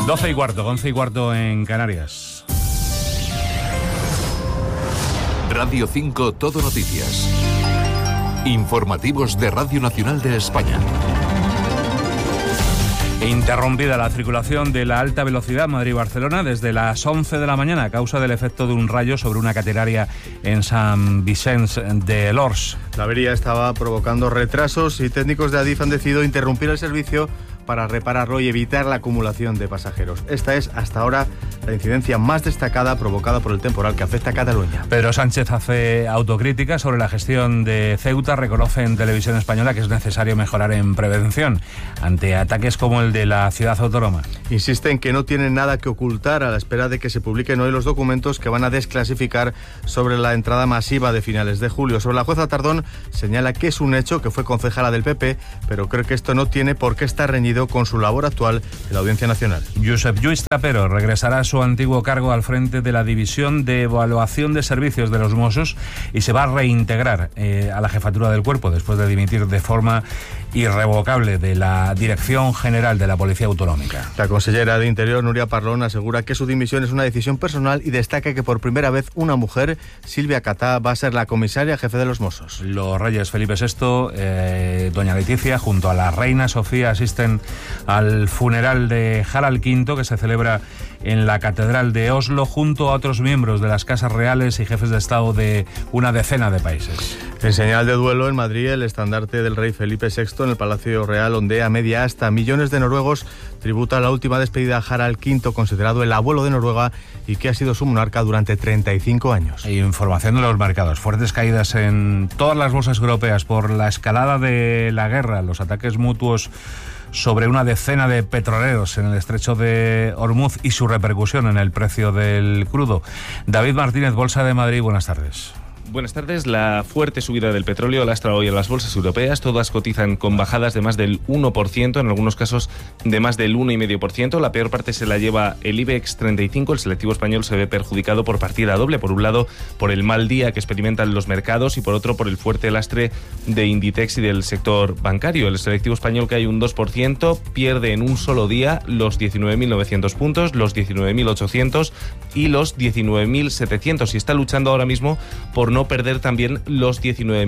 12:15, 11:15 en Canarias. Radio 5 Todo Noticias. Informativos de Radio Nacional de España. Interrumpida la circulación de la alta velocidad Madrid-Barcelona desde las 11 de la mañana a causa del efecto de un rayo sobre una catenaria en Sant Vicenç de Lors. La avería estaba provocando retrasos y técnicos de Adif han decidido interrumpir el servicio para repararlo y evitar la acumulación de pasajeros. Esta es, hasta ahora, la incidencia más destacada provocada por el temporal que afecta a Cataluña. Pedro Sánchez hace autocrítica sobre la gestión de Ceuta. Reconoce en Televisión Española que es necesario mejorar en prevención ante ataques como el de la ciudad autónoma. Insiste en que no tienen nada que ocultar a la espera de que se publiquen hoy los documentos que van a desclasificar sobre la entrada masiva de finales de julio. Sobre la jueza Tardón señala que es un hecho, que fue concejala del PP, pero cree que esto no tiene por qué estar reñido con su labor actual en la Audiencia Nacional. Josep Lluís Trapero regresará a su antiguo cargo al frente de la División de Evaluación de Servicios de los Mossos y se va a reintegrar a la jefatura del cuerpo después de dimitir de forma irrevocable de la Dirección General de la Policía Autonómica. La consellera de Interior, Núria Parlon, asegura que su dimisión es una decisión personal y destaca que por primera vez una mujer, Silvia Catá, va a ser la comisaria jefe de los Mossos. Los reyes Felipe VI, doña Leticia, junto a la reina Sofía, asisten al funeral de Harald V, que se celebra en la Catedral de Oslo, junto a otros miembros de las casas reales y jefes de Estado de una decena de países. En señal de duelo, en Madrid, el estandarte del rey Felipe VI en el Palacio Real ondea media asta. Millones de noruegos tributan la última despedida a Harald V, considerado el abuelo de Noruega y que ha sido su monarca durante 35 años. Información de los mercados. Fuertes caídas en todas las bolsas europeas por la escalada de la guerra, los ataques mutuos sobre una decena de petroleros en el estrecho de Hormuz y su repercusión en el precio del crudo. David Martínez, Bolsa de Madrid, buenas tardes. Buenas tardes. La fuerte subida del petróleo lastra hoy a las bolsas europeas. Todas cotizan con bajadas de más del 1%, en algunos casos de más del 1,5%. La peor parte se la lleva el IBEX 35. El selectivo español se ve perjudicado por partida doble. Por un lado, por el mal día que experimentan los mercados y por otro, por el fuerte lastre de Inditex y del sector bancario. El selectivo español cae un 2%, pierde en un solo día los 19.900 puntos, los 19.800 y los 19.700. Y está luchando ahora mismo por no perder también los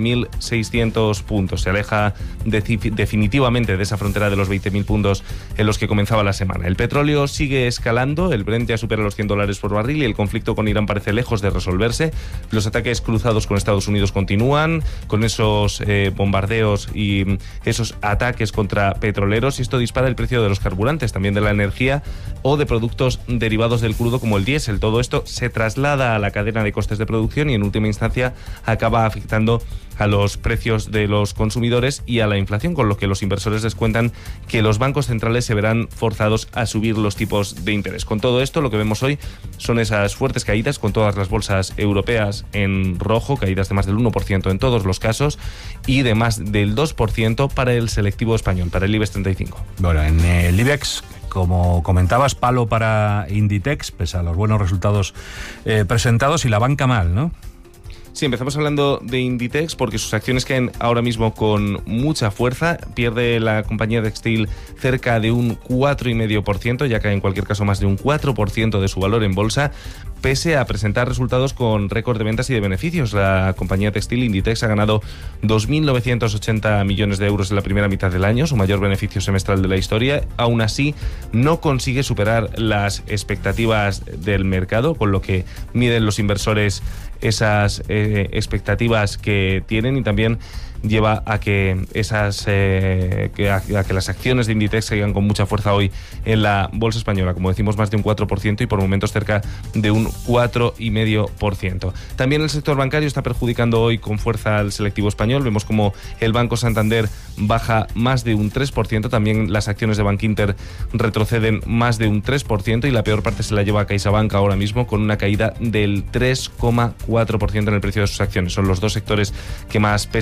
19.600 puntos. Se aleja definitivamente de esa frontera de los 20.000 puntos en los que comenzaba la semana. El petróleo sigue escalando, el Brent ya supera los $100 por barril y el conflicto con Irán parece lejos de resolverse. Los ataques cruzados con Estados Unidos continúan, con esos bombardeos y esos ataques contra petroleros, y esto dispara el precio de los carburantes, también de la energía o de productos derivados del crudo como el diésel. Todo esto se traslada a la cadena de costes de producción y en última instancia acaba afectando a los precios de los consumidores y a la inflación, con lo que los inversores descuentan que los bancos centrales se verán forzados a subir los tipos de interés. Con todo esto, lo que vemos hoy son esas fuertes caídas, con todas las bolsas europeas en rojo, caídas de más del 1% en todos los casos y de más del 2% para el selectivo español, para el IBEX 35. Bueno, en el IBEX, como comentabas, palo para Inditex, pese a los buenos resultados presentados, y la banca mal, ¿no? Sí, empezamos hablando de Inditex porque sus acciones caen ahora mismo con mucha fuerza. Pierde la compañía textil cerca de un 4,5%, ya cae en cualquier caso más de un 4% de su valor en bolsa, pese a presentar resultados con récord de ventas y de beneficios. La compañía textil Inditex ha ganado 2.980 millones de euros en la primera mitad del año, su mayor beneficio semestral de la historia. Aún así, no consigue superar las expectativas del mercado, con lo que miden los inversores esas expectativas que tienen, y también lleva a que esas a que las acciones de Inditex sigan con mucha fuerza hoy en la bolsa española, como decimos, más de un 4% y por momentos cerca de un 4,5%. También el sector bancario está perjudicando hoy con fuerza al selectivo español. Vemos como el Banco Santander baja más de un 3%, también las acciones de Bankinter retroceden más de un 3% y la peor parte se la lleva a CaixaBank ahora mismo, con una caída del 3,4% en el precio de sus acciones. Son los dos sectores que más pesan dentro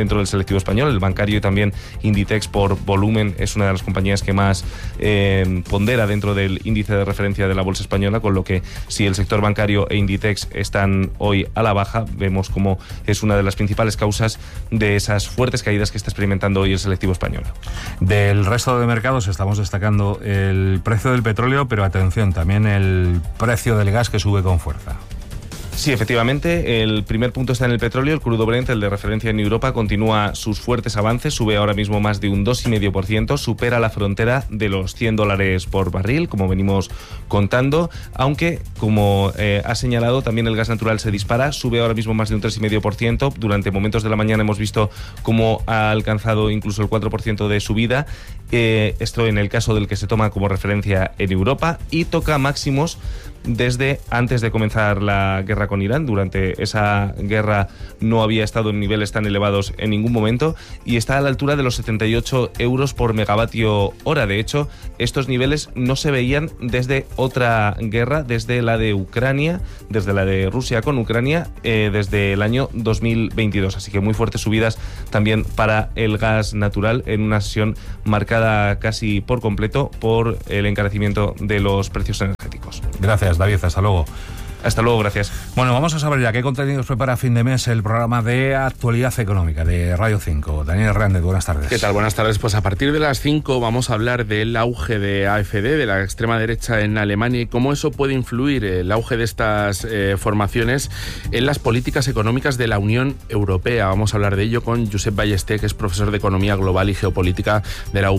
dentro del selectivo español. El bancario y también Inditex, por volumen, es una de las compañías que más pondera dentro del índice de referencia de la bolsa española, con lo que si el sector bancario e Inditex están hoy a la baja, vemos como es una de las principales causas de esas fuertes caídas que está experimentando hoy el selectivo español. Del resto de mercados estamos destacando el precio del petróleo, pero atención, también el precio del gas, que sube con fuerza. Sí, efectivamente, el primer punto está en el petróleo. El crudo Brent, el de referencia en Europa, continúa sus fuertes avances, sube ahora mismo más de un 2,5%, supera la frontera de los $100 por barril, como venimos contando, aunque, como ha señalado, también el gas natural se dispara, sube ahora mismo más de un 3,5%. Durante momentos de la mañana hemos visto cómo ha alcanzado incluso el 4% de subida, esto en el caso del que se toma como referencia en Europa, y toca máximos desde antes de comenzar la guerra con Irán. Durante esa guerra no había estado en niveles tan elevados en ningún momento y está a la altura de los 78 euros por megavatio hora. De hecho, estos niveles no se veían desde otra guerra, desde la de Ucrania, desde la de Rusia con Ucrania, desde el año 2022. Así que muy fuertes subidas también para el gas natural, en una sesión marcada casi por completo por el encarecimiento de los precios energéticos. Gracias, David, hasta luego. Hasta luego, gracias. Bueno, vamos a saber ya qué contenidos prepara a fin de mes el programa de actualidad económica de Radio 5. Daniel Hernández, buenas tardes. ¿Qué tal? Buenas tardes. Pues a partir de las 5 vamos a hablar del auge de AfD, de la extrema derecha en Alemania, y cómo eso puede influir, el auge de estas formaciones, en las políticas económicas de la Unión Europea. Vamos a hablar de ello con Josep Ballester, que es profesor de Economía Global y Geopolítica de la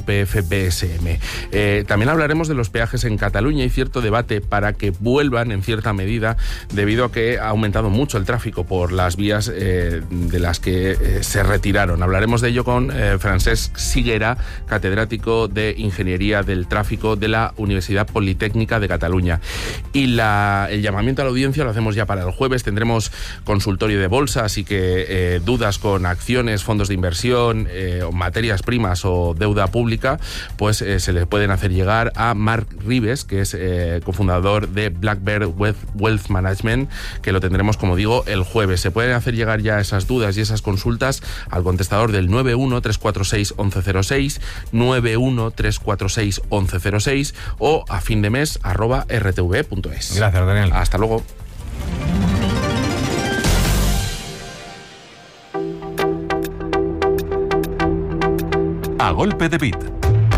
UPF-BSM. También hablaremos de los peajes en Cataluña. Hay cierto debate para que vuelvan en cierta medida, debido a que ha aumentado mucho el tráfico por las vías de las que se retiraron. Hablaremos de ello con Francesc Siguera, catedrático de Ingeniería del Tráfico de la Universidad Politécnica de Cataluña. Y el llamamiento a la audiencia lo hacemos ya para el jueves. Tendremos consultorio de bolsa, así que dudas con acciones, fondos de inversión, materias primas o deuda pública, pues se le pueden hacer llegar a Marc Ribes, que es cofundador de Black Bear Wealth Management, que lo tendremos, como digo, el jueves. Se pueden hacer llegar ya esas dudas y esas consultas al contestador del 91-346-1106, 91-346-1106 o a findemes@rtv.es. Gracias, Daniel. Hasta luego. A golpe de bit.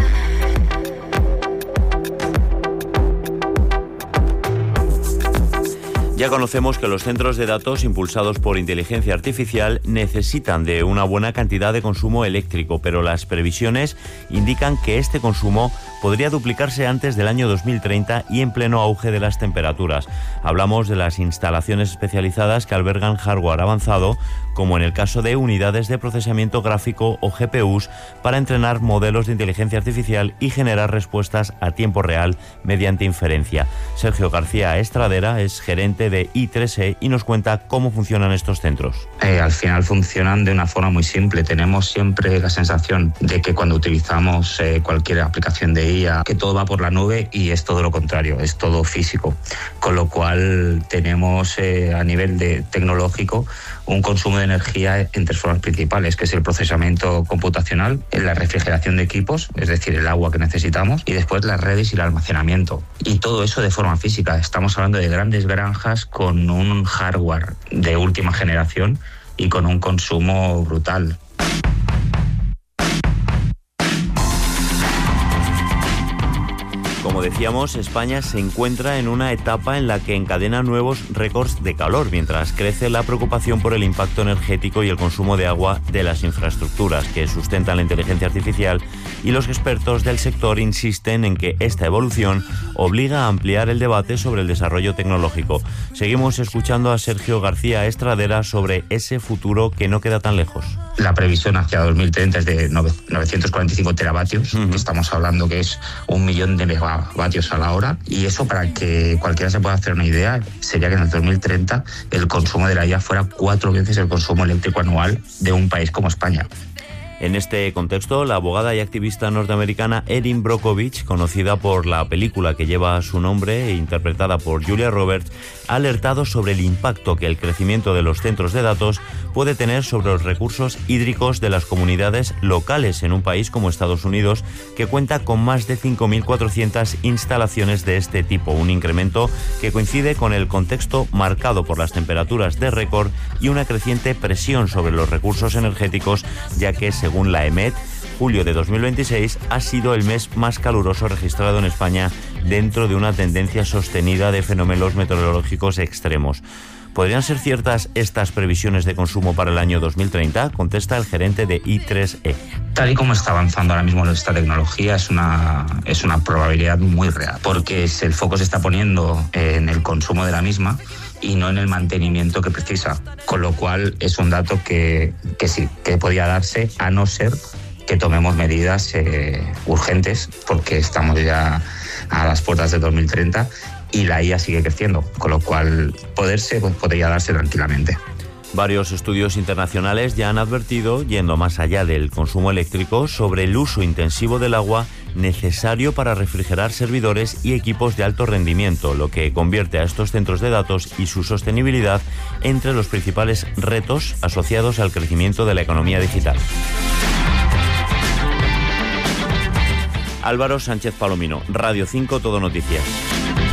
Ya conocemos que los centros de datos impulsados por inteligencia artificial necesitan de una buena cantidad de consumo eléctrico, pero las previsiones indican que este consumo podría duplicarse antes del año 2030 y en pleno auge de las temperaturas. Hablamos de las instalaciones especializadas que albergan hardware avanzado, como en el caso de unidades de procesamiento gráfico o GPUs, para entrenar modelos de inteligencia artificial y generar respuestas a tiempo real mediante inferencia. Sergio García Estradera es gerente de I3E y nos cuenta cómo funcionan estos centros. Al final funcionan de una forma muy simple. Tenemos siempre la sensación de que cuando utilizamos cualquier aplicación de IA, que todo va por la nube, y es todo lo contrario, es todo físico. Con lo cual tenemos a nivel tecnológico un consumo de energía en tres formas principales, que es el procesamiento computacional, la refrigeración de equipos, es decir, el agua que necesitamos, y después las redes y el almacenamiento. Y todo eso de forma física. Estamos hablando de grandes granjas con un hardware de última generación y con un consumo brutal. Como decíamos, España se encuentra en una etapa en la que encadena nuevos récords de calor, mientras crece la preocupación por el impacto energético y el consumo de agua de las infraestructuras que sustentan la inteligencia artificial, y los expertos del sector insisten en que esta evolución obliga a ampliar el debate sobre el desarrollo tecnológico. Seguimos escuchando a Sergio García Estradera sobre ese futuro que no queda tan lejos. La previsión hacia 2030 es de 945 teravatios, que estamos hablando que es 1 millón de megavatios a la hora, y eso, para que cualquiera se pueda hacer una idea, sería que en el 2030 el consumo de la IA fuera 4 veces el consumo eléctrico anual de un país como España. En este contexto, la abogada y activista norteamericana Erin Brockovich, conocida por la película que lleva su nombre e interpretada por Julia Roberts, ha alertado sobre el impacto que el crecimiento de los centros de datos puede tener sobre los recursos hídricos de las comunidades locales en un país como Estados Unidos, que cuenta con más de 5.400 instalaciones de este tipo, un incremento que coincide con el contexto marcado por las temperaturas de récord y una creciente presión sobre los recursos energéticos, ya que, según la EMET, julio de 2026 ha sido el mes más caluroso registrado en España dentro de una tendencia sostenida de fenómenos meteorológicos extremos. ¿Podrían ser ciertas estas previsiones de consumo para el año 2030? Contesta el gerente de I3E. Tal y como está avanzando ahora mismo esta tecnología, es una probabilidad muy real, porque el foco se está poniendo en el consumo de la misma y no en el mantenimiento que precisa, con lo cual es un dato que sí, que podría darse, a no ser que tomemos medidas urgentes, porque estamos ya a las puertas de 2030 y la IA sigue creciendo, con lo cual podría darse tranquilamente. Varios estudios internacionales ya han advertido, yendo más allá del consumo eléctrico, sobre el uso intensivo del agua necesario para refrigerar servidores y equipos de alto rendimiento, lo que convierte a estos centros de datos y su sostenibilidad entre los principales retos asociados al crecimiento de la economía digital. Álvaro Sánchez Palomino, Radio 5, Todo Noticias.